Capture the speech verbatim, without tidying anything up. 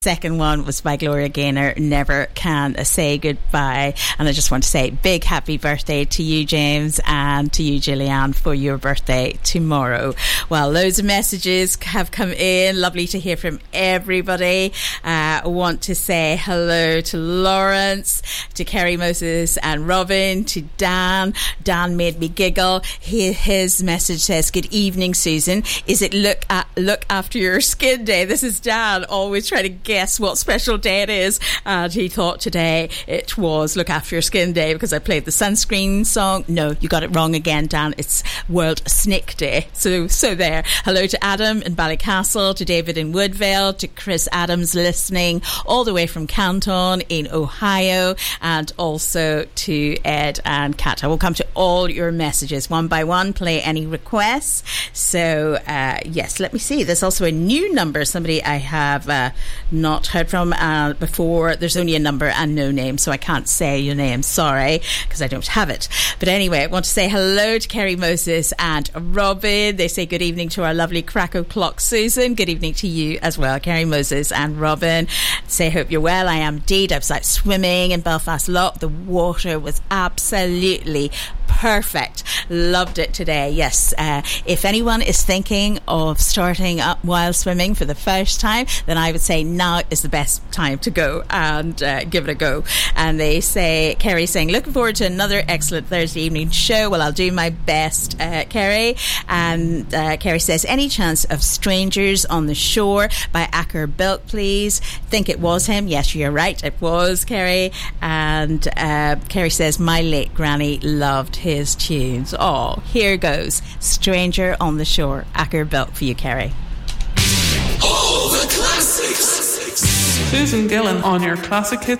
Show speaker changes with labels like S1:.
S1: Second one was by Gloria Gaynor, Never Can Say Goodbye. And I just want to say big happy birthday to you, James, and to you, Gillian, for your birthday tomorrow. Well, loads of messages have come in. Lovely to hear from everybody. Uh, I want to say hello to Lawrence, to Kerry Moses and Robin, to Dan. Dan made me giggle. He, his message says, good evening, Susan. Is it look at, look after your skin day? This is Dan, always trying to get guess what special day it is, and he thought today it was Look After Your Skin Day because I played the sunscreen song. No, you got it wrong again, Dan. It's World Snake Day. So so there. Hello to Adam in Ballycastle, to David in Woodvale, to Chris Adams listening all the way from Canton in Ohio, and also to Ed and Kat. I will come to all your messages one by one, play any requests. So uh, yes, let me see. There's also a new number, somebody I have uh, not heard from uh, before. There's only a number and no name, so I can't say your name, sorry, because I don't have it. But anyway, I want to say hello to Kerry Moses and Robin. They say good evening to our lovely crack o'clock Susan. Good evening to you as well, Kerry Moses and Robin. Say hope you're well. I am indeed. I was out swimming in Belfast Lough. The water was absolutely perfect. Loved it today. Yes, uh, if anyone is thinking of starting up while swimming for the first time, then I would say now is the best time to go and uh, give it a go. And they say, Kerry saying, looking forward to another excellent Thursday evening show. Well, I'll do my best, uh, Kerry. And uh, Kerry says, any chance of Strangers on the Shore by Acker Bilk, please? Think it was him. Yes, you're right. It was Kerry. And uh, Kerry says, my late granny loved his tunes. Oh, here goes Stranger on the Shore, Acker Bilk for you, Kerry.
S2: All the classics.
S3: Susan Gillan on your Classic Hits